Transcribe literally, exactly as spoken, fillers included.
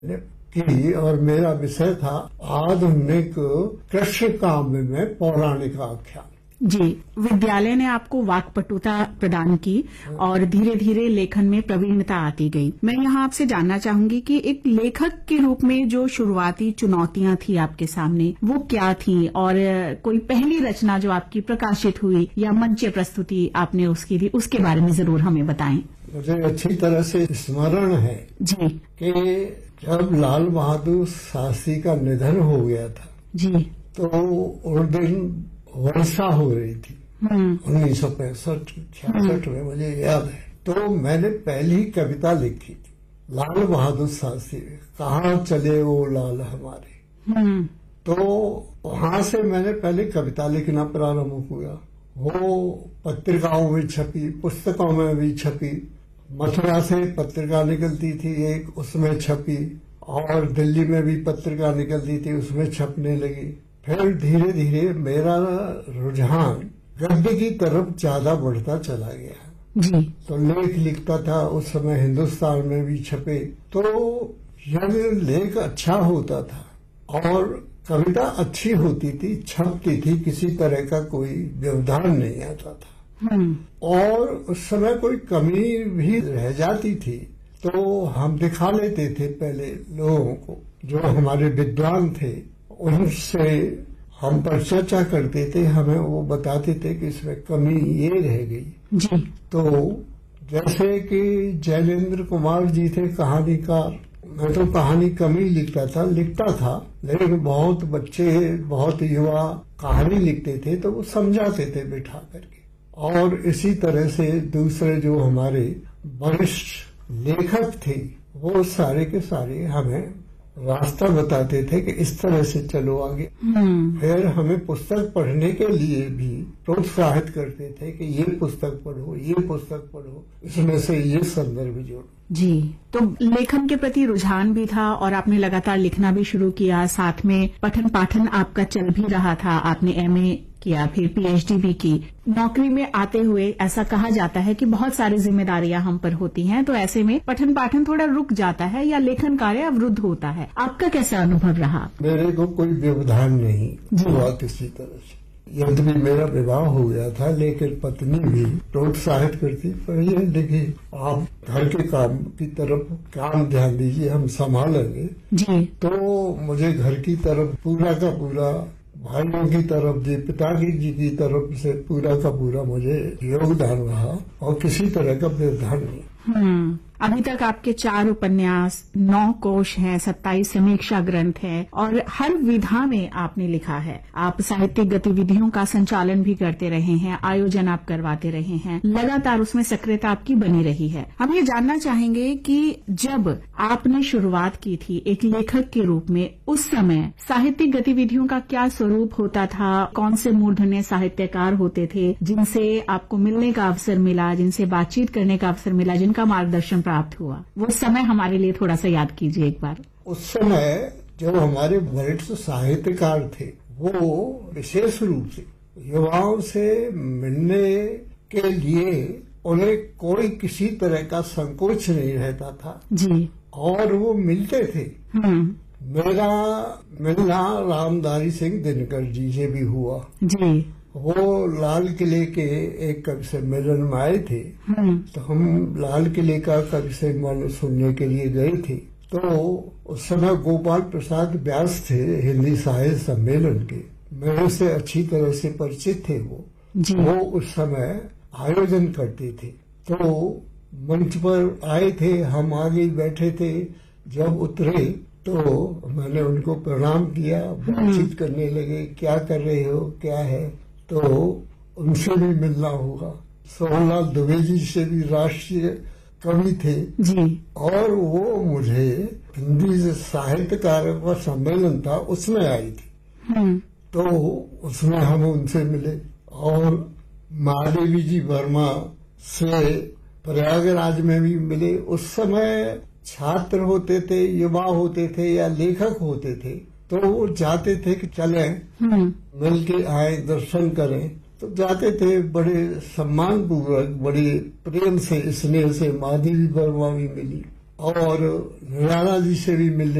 की और मेरा विषय था आधुनिक कृष्ण काव्य में पौराणिक आख्यान। जी, विद्यालय ने आपको वाक्पटुता प्रदान की और धीरे धीरे लेखन में प्रवीणता आती गई। मैं यहाँ आपसे जानना चाहूंगी कि एक लेखक के रूप में जो शुरुआती चुनौतियां थी आपके सामने वो क्या थी, और कोई पहली रचना जो आपकी प्रकाशित हुई या मंच प्रस्तुति आपने उसकी दी, उसके बारे में जरूर हमें बताएं। मुझे अच्छी तरह से स्मरण है जी कि जब लाल बहादुर शास्त्री का निधन हो गया था जी, तो उस दिन वर्षा हो रही थी उन्नीस सौ पैंसठ छियासठ में, मुझे याद है। तो मैंने पहली कविता लिखी थी लाल बहादुर शास्त्री, कहाँ चले वो लाल हमारे। तो वहां से मैंने पहले कविता लिखना प्रारंभ हुआ। वो पत्रिकाओं में छपी, पुस्तकों में भी छपी। मथुरा से पत्रिका निकलती थी एक, उसमें छपी, और दिल्ली में भी पत्रिका निकलती थी, उसमें छपने लगी। फिर धीरे धीरे मेरा रुझान गद्य की तरफ ज्यादा बढ़ता चला गया जी। तो लेख लिखता था, उस समय हिंदुस्तान में भी छपे। तो यह लेख अच्छा होता था और कविता अच्छी होती थी, छपती थी, किसी तरह का कोई व्यवधान नहीं आता था। और उस समय कोई कमी भी रह जाती थी तो हम दिखा लेते थे पहले लोगों को, जो हमारे विद्वान थे उनसे हम पर चर्चा करते थे, हमें वो बताते थे कि इसमें कमी ये रह गई जी। तो जैसे कि जैलेंद्र कुमार जी थे कहानीकार, मैं तो कहानी कम ही लिखता था लिखता था लेकिन बहुत बच्चे, बहुत युवा कहानी लिखते थे तो वो समझाते थे बिठा करके। और इसी तरह से दूसरे जो हमारे वरिष्ठ लेखक थे वो सारे के सारे हमें रास्ता बताते थे कि इस तरह से चलो आगे। फिर हमें पुस्तक पढ़ने के लिए भी प्रोत्साहित करते थे कि ये पुस्तक पढ़ो, ये पुस्तक पढ़ो, इसमें से ये संदर्भ जोड़ो जी। तो लेखन के प्रति रुझान भी था और आपने लगातार लिखना भी शुरू किया, साथ में पठन पाठन आपका चल भी रहा था। आपने एमए किया, फिर पीएचडी भी की। नौकरी में आते हुए ऐसा कहा जाता है कि बहुत सारी जिम्मेदारियां हम पर होती हैं, तो ऐसे में पठन पाठन थोड़ा रुक जाता है या लेखन कार्य अवरुद्ध होता है। आपका कैसा अनुभव रहा? मेरे को कोई व्यवधान नहीं हुआ किसी तरह से। यद्यपि मेरा विवाह हो गया था लेकिन पत्नी भी प्रोत्साहित करती, पढ़िए देखिए, आप घर के काम की तरफ काम ध्यान दीजिए, हम संभालेंगे जी। तो मुझे घर की तरफ पूरा का पूरा, भाइयों की तरफ जी, पिताजी जी की तरफ से पूरा का पूरा मुझे योगदान रहा और किसी तरह का व्यवधान नहीं। हम्म अभी तक आपके चार उपन्यास, नौ कोश हैं, सत्ताईस समीक्षा ग्रंथ हैं और हर विधा में आपने लिखा है। आप साहित्यिक गतिविधियों का संचालन भी करते रहे हैं, आयोजन आप करवाते रहे हैं, लगातार उसमें सक्रियता आपकी बनी रही है। हम ये जानना चाहेंगे कि जब आपने शुरुआत की थी एक लेखक के रूप में, उस समय साहित्यिक गतिविधियों का क्या स्वरूप होता था? कौन से मूर्धन्य साहित्यकार होते थे जिनसे आपको मिलने का अवसर मिला, जिनसे बातचीत करने का अवसर मिला, जिनका मार्गदर्शन प्राप्त हुआ? वो समय हमारे लिए थोड़ा सा याद कीजिए एक बार। उस समय जो हमारे वरिष्ठ साहित्यकार थे वो विशेष रूप से युवाओं से मिलने के लिए उन्हें कोई किसी तरह का संकोच नहीं रहता था जी, और वो मिलते थे। मेरा मिलना रामधारी सिंह दिनकर जी से भी हुआ जी। वो लाल किले के एक कवि सम्मेलन में आए थे, तो हम लाल किले का कवि सम्मेलन सुनने के लिए गए थे। तो उस समय गोपाल प्रसाद व्यास थे हिंदी साहित्य सम्मेलन के, मेरे से अच्छी तरह से परिचित थे वो जी। वो उस समय आयोजन करते थे, तो मंच पर आए थे, हम आगे बैठे थे। जब उतरे तो मैंने उनको प्रणाम किया, बातचीत करने लगे, क्या कर रहे हो, क्या है, तो उनसे भी मिलना होगा। सोहनलाल दुबे जी से भी राष्ट्रीय कवि थे जी, और वो मुझे हिंदी साहित्यकारों का सम्मेलन था उसमें आई थी, तो उसमें हम उनसे मिले। और महादेवी जी वर्मा से प्रयागराज में भी मिले। उस समय छात्र होते थे, युवा होते थे या लेखक होते थे, तो वो जाते थे कि चलें मिल के आए, दर्शन करें, तो जाते थे बड़े सम्मान पूर्वक, बड़े प्रेम से, स्नेह से। माधवी वर्मा भी मिली और राणा जी से भी मिलने